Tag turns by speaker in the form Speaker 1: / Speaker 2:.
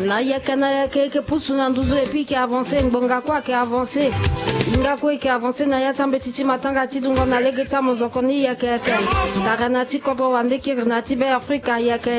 Speaker 1: Là, il y a quelques pouces dans 12 et puis qui a avancé, Ngonga quoi qui a avancé. Ingakwe qui a avancé, Naya Tambetiti Matangati, Dungon Alegeta Mozokoni, Yaka, Taranati Koto Wandeki, Nati Be Africa, Yaka.